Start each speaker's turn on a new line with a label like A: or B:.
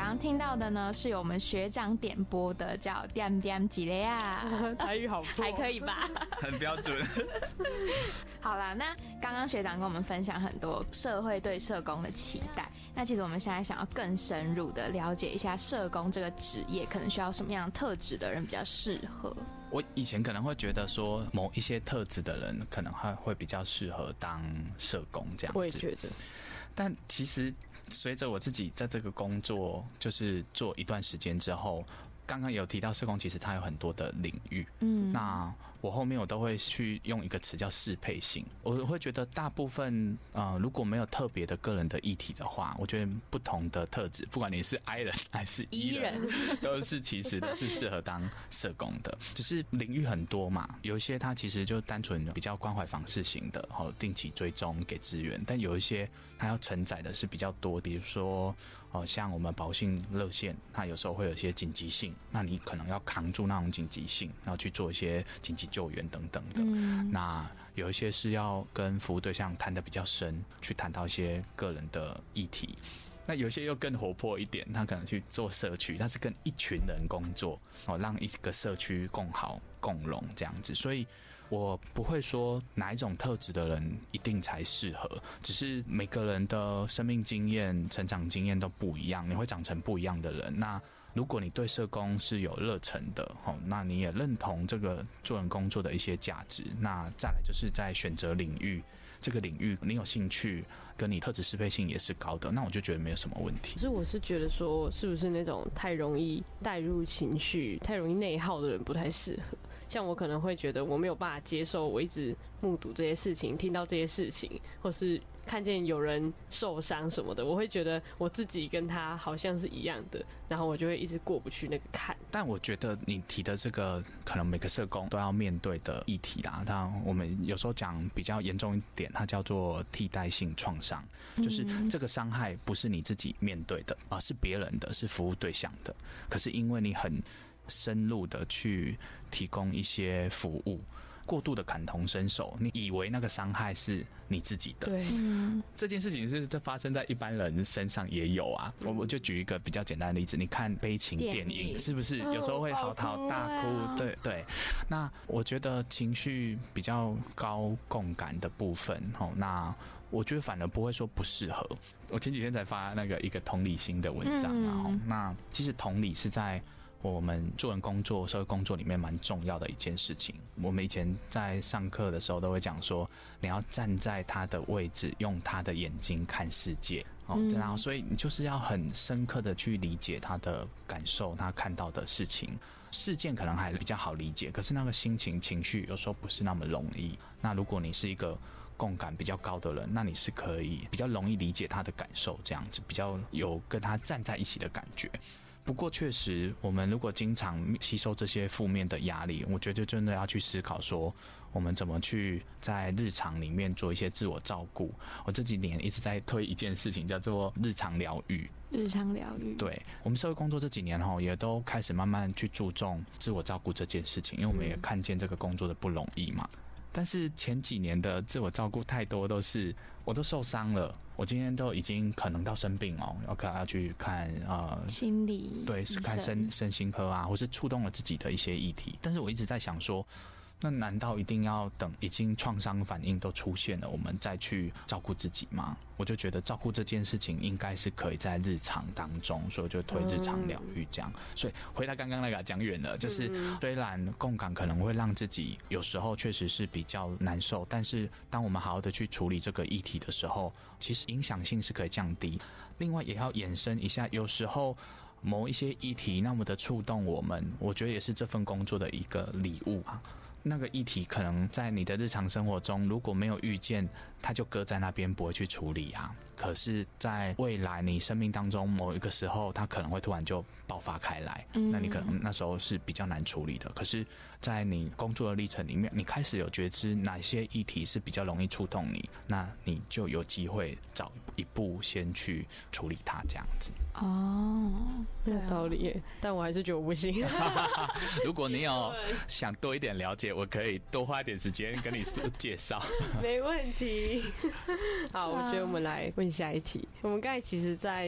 A: 刚听到的呢，是由我们学长点播的，叫点点几嘞啊，
B: 台语好破，
A: 还可以吧？
C: 很标准。
A: 好啦，那刚刚学长跟我们分享很多社会对社工的期待，那其实我们现在想要更深入的了解一下社工这个职业可能需要什么样的特质的人比较适合。
C: 我以前可能会觉得说某一些特质的人可能会比较适合当社工这样子，
B: 我也觉得。
C: 但其实随着我自己在这个工作就是做一段时间之后，刚刚有提到社工其实它有很多的领域，那我后面我都会去用一个词叫适配性。我会觉得大部分如果没有特别的个人的议题的话，我觉得不同的特质，不管你是 I 人还是 E 人，都是其实都是适合当社工的。只是领域很多嘛，有一些它其实就单纯比较关怀访视型的，定期追踪给资源，但有一些它要承载的是比较多，比如说像我们保信热线，它有时候会有一些紧急性，那你可能要扛住那种紧急性，然后去做一些紧急救援等等的。那有一些是要跟服务对象谈得比较深，去谈到一些个人的议题。那有些又更活泼一点，他可能去做社区，他是跟一群人工作，让一个社区共好共荣这样子。所以我不会说哪一种特质的人一定才适合，只是每个人的生命经验、成长经验都不一样，你会长成不一样的人。那如果你对社工是有热忱的，那你也认同这个做人工作的一些价值，那再来就是在选择领域，这个领域你有兴趣，跟你特质适配性也是高的，那我就觉得没有什么问题。
B: 可是我是觉得说，是不是那种太容易带入情绪、太容易内耗的人不太适合？像我可能会觉得我没有办法接受，我一直目睹这些事情，听到这些事情，或是看见有人受伤什么的，我会觉得我自己跟他好像是一样的，然后我就会一直过不去那个坎。
C: 但我觉得你提的这个可能每个社工都要面对的议题啦，但我们有时候讲比较严重一点，它叫做替代性创伤，就是这个伤害不是你自己面对的，是别人的，是服务对象的，可是因为你很深入的去提供一些服务，过度的感同身受，你以为那个伤害是你自己的。
B: 对，
C: 这件事情是发生在一般人身上也有啊。我就举一个比较简单的例子，你看悲情电影是不是有时候会嚎啕大哭？对对。那我觉得情绪比较高共感的部分，那我觉得反而不会说不适合。我前几天才发一个同理心的文章啊，那其实同理是在我们做人工作、社会工作里面蛮重要的一件事情。我们以前在上课的时候都会讲说，你要站在他的位置，用他的眼睛看世界。然后所以你就是要很深刻的去理解他的感受，他看到的事情。事件可能还比较好理解，可是那个心情、情绪有时候不是那么容易。那如果你是一个共感比较高的人，那你是可以比较容易理解他的感受，这样子比较有跟他站在一起的感觉。不过确实我们如果经常吸收这些负面的压力，我觉得真的要去思考说我们怎么去在日常里面做一些自我照顾。我这几年一直在推一件事情叫做日常疗愈。
A: 日常疗愈，
C: 对，我们社会工作这几年也都开始慢慢去注重自我照顾这件事情，因为我们也看见这个工作的不容易嘛。但是前几年的自我照顾太多都是我都受伤了，我今天都已经可能到生病要去看
A: 心理，
C: 对，是看身心科啊，或是触动了自己的一些议题。但是我一直在想说，那难道一定要等已经创伤反应都出现了，我们再去照顾自己吗？我就觉得照顾这件事情应该是可以在日常当中，所以我就推日常疗愈这样。所以回到刚刚那个讲远了，就是虽然共感可能会让自己有时候确实是比较难受，但是当我们好好的去处理这个议题的时候，其实影响性是可以降低。另外也要衍生一下，有时候某一些议题那么的触动我们，我觉得也是这份工作的一个礼物啊。那个议题可能在你的日常生活中如果没有遇见，它就搁在那边不会去处理啊。可是在未来你生命当中某一个时候，它可能会突然就爆发开来，那你可能那时候是比较难处理的。可是在你工作的历程里面，你开始有觉知哪些议题是比较容易触动你，那你就有机会早一步先去处理它，这样子。
B: 有道理耶，但我还是觉得我不行。
C: 如果你有想多一点了解，我可以多花一点时间跟你介绍。
B: 没问题。好，我觉得我们来问下一题。我们刚才其实在